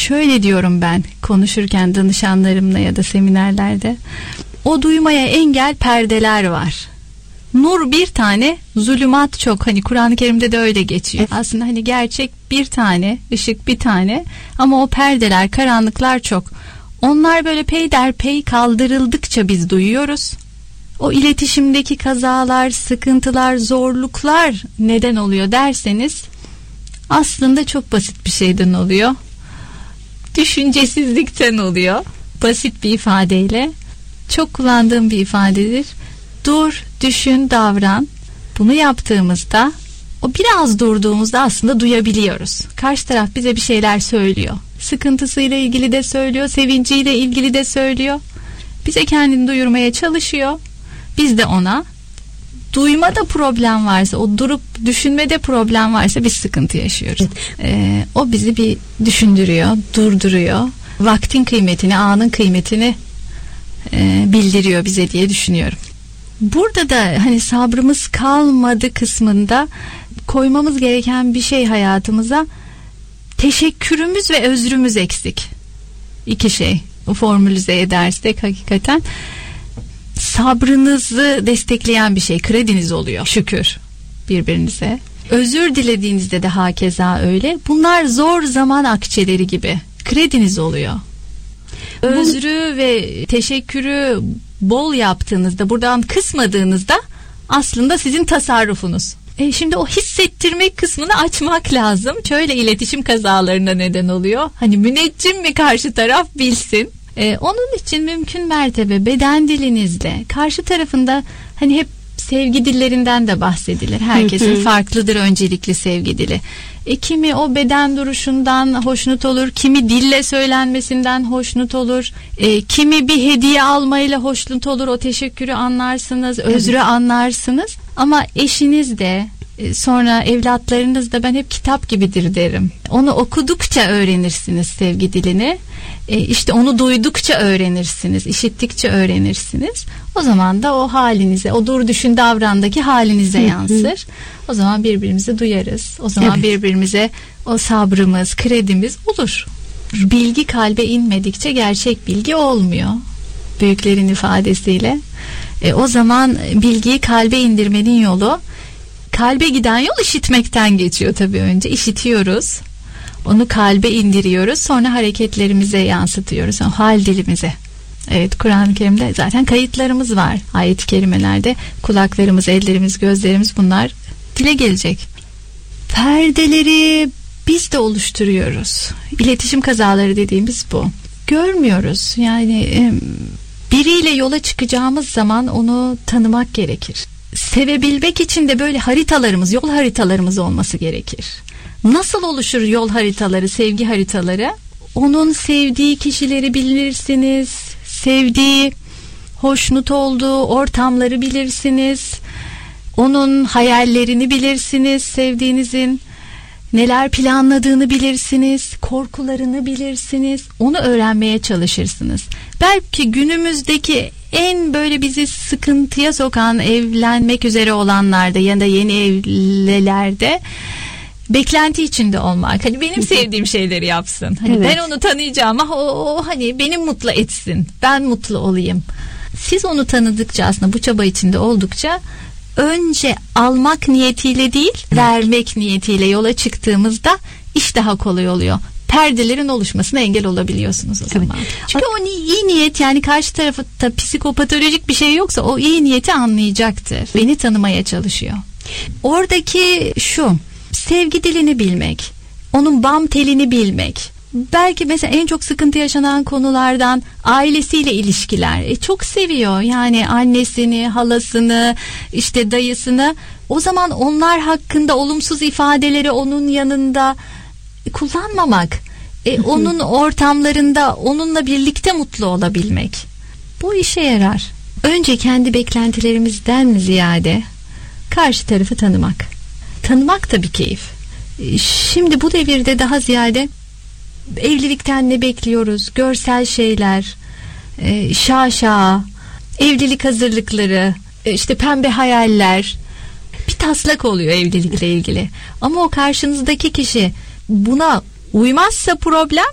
Şöyle diyorum ben konuşurken danışanlarımla ya da seminerlerde, o duymaya engel perdeler var. Nur bir tane, zulümat çok. Hani Kur'an-ı Kerim'de de öyle geçiyor. Evet. Aslında hani gerçek bir tane, ışık bir tane, ama o perdeler, karanlıklar çok. Onlar böyle peyderpey kaldırıldıkça biz duyuyoruz. O iletişimdeki kazalar, sıkıntılar, zorluklar neden oluyor derseniz, aslında çok basit bir şeyden oluyor. Düşüncesizlikten oluyor. Basit bir ifadeyle. Çok kullandığım bir ifadedir. Dur, düşün, davran. Bunu yaptığımızda, o biraz durduğumuzda aslında duyabiliyoruz. Karşı taraf bize bir şeyler söylüyor. Sıkıntısıyla ilgili de söylüyor, sevinciyle ilgili de söylüyor. Bize kendini duyurmaya çalışıyor. Biz de ona. Duymada problem varsa, o durup düşünmede problem varsa biz sıkıntı yaşıyoruz. O bizi bir düşündürüyor, durduruyor. Vaktin kıymetini, anın kıymetini bildiriyor bize diye düşünüyorum. Burada da hani sabrımız kalmadı kısmında koymamız gereken bir şey hayatımıza, teşekkürümüz ve özrümüz eksik. İki şey. O formülize edersek hakikaten sabrınızı destekleyen bir şey, krediniz oluyor. Şükür birbirinize. Özür dilediğinizde de hakeza öyle. Bunlar zor zaman akçeleri gibi krediniz oluyor. Özrü ve teşekkürü bol yaptığınızda, buradan kısmadığınızda aslında sizin tasarrufunuz. Şimdi o hissettirmek kısmını açmak lazım. Şöyle iletişim kazalarına neden oluyor. Hani müneccim mi karşı taraf bilsin. Onun için mümkün mertebe beden dilinizle, karşı tarafında hani hep sevgi dillerinden de bahsedilir. Herkesin farklıdır öncelikli sevgi dili. Kimi o beden duruşundan hoşnut olur, kimi dille söylenmesinden hoşnut olur, kimi bir hediye almayla hoşnut olur, o teşekkürü anlarsınız, özrü anlarsınız. Ama eşiniz de, sonra evlatlarınız da ben hep kitap gibidir derim. Onu okudukça öğrenirsiniz sevgi dilini. İşte onu duydukça öğrenirsiniz, işittikçe öğrenirsiniz. O zaman da o halinize, o dur düşün davrandaki halinize yansır. O zaman birbirimizi duyarız. O zaman birbirimize o sabrımız, kredimiz olur. Bilgi kalbe inmedikçe gerçek bilgi olmuyor. Büyüklerin ifadesiyle. O zaman bilgiyi kalbe indirmenin yolu, kalbe giden yol işitmekten geçiyor tabii önce. İşitiyoruz. Onu kalbe indiriyoruz. Sonra hareketlerimize yansıtıyoruz. O hal dilimize. Evet, Kur'an-ı Kerim'de zaten kayıtlarımız var. Ayet-i kerimelerde kulaklarımız, ellerimiz, gözlerimiz, bunlar dile gelecek. Perdeleri biz de oluşturuyoruz. İletişim kazaları dediğimiz bu. Görmüyoruz. Yani biriyle yola çıkacağımız zaman onu tanımak gerekir. Sevebilmek için de böyle haritalarımız, yol haritalarımız olması gerekir. Nasıl oluşur yol haritaları, sevgi haritaları? Onun sevdiği kişileri bilirsiniz, sevdiği, hoşnut olduğu ortamları bilirsiniz, onun hayallerini bilirsiniz, sevdiğinizin neler planladığını bilirsiniz, korkularını bilirsiniz, onu öğrenmeye çalışırsınız. Belki günümüzdeki en böyle bizi sıkıntıya sokan, evlenmek üzere olanlarda ya da yeni evlilerde beklenti içinde olmak. Hani benim sevdiğim şeyleri yapsın. Hani ben onu tanıyacağım ama o hani beni mutlu etsin. Ben mutlu olayım. Siz onu tanıdıkça, aslında bu çaba içinde oldukça, önce almak niyetiyle değil, vermek niyetiyle yola çıktığımızda iş daha kolay oluyor. Perdelerin oluşmasına engel olabiliyorsunuz o zaman. Çünkü o iyi niyet, yani karşı tarafta psikopatolojik bir şey yoksa o iyi niyeti anlayacaktır. Beni tanımaya çalışıyor. Oradaki şu: sevgi dilini bilmek, onun bam telini bilmek. Belki mesela en çok sıkıntı yaşanan konulardan ailesiyle ilişkiler. Çok seviyor yani annesini, halasını, işte dayısını. O zaman onlar hakkında olumsuz ifadeleri onun yanında kullanmamak. Onun ortamlarında onunla birlikte mutlu olabilmek. Bu işe yarar. Önce kendi beklentilerimizden ziyade karşı tarafı tanımak. Tanımak da bir keyif. Şimdi bu devirde daha ziyade evlilikten ne bekliyoruz? Görsel şeyler, şaşa, evlilik hazırlıkları, işte pembe hayaller. Bir taslak oluyor evlilikle ilgili. Ama o karşınızdaki kişi buna uymazsa problem,